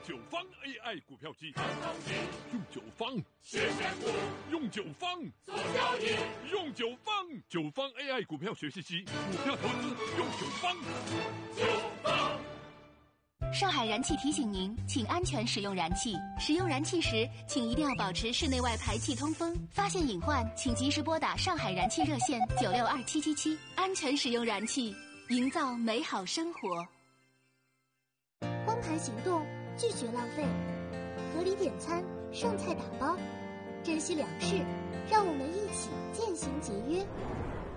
九方 AI 股票机，用九方实现股， 用九方做交易， 用九方AI 股票学习机，股票投资用九方。 上海燃气提醒您，请安全使用燃气。使用燃气时，请一定要保持室内外排气通风。发现隐患，请及时拨打上海燃气热线962777，安全使用燃气，营造美好生活。 光盘行动，拒绝浪费，合理点餐，剩菜打包，珍惜粮食，让我们一起渐行节约。